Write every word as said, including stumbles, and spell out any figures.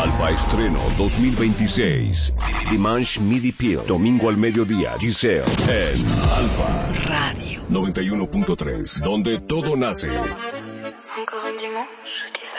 Alfa Estreno dos mil veintiséis. Dimanche Midi Peel. Domingo al mediodía. Giselle. En Alfa Radio noventa y uno punto tres. Donde todo nace. Encore un dimanche.